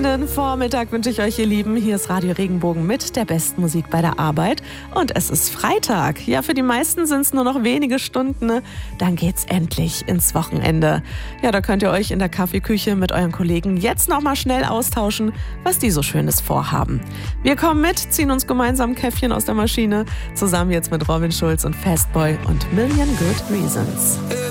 schönen Vormittag wünsche ich euch, ihr Lieben. Hier ist Radio Regenbogen mit der besten Musik bei der Arbeit. Und es ist Freitag. Ja, für die meisten sind es nur noch wenige Stunden. Ne? Dann geht's endlich ins Wochenende. Ja, da könnt ihr euch in der Kaffeeküche mit euren Kollegen jetzt noch mal schnell austauschen, was die so Schönes vorhaben. Wir kommen mit, ziehen uns gemeinsam Käffchen aus der Maschine. Zusammen jetzt mit Robin Schulz und Fastboy und Million Good Reasons.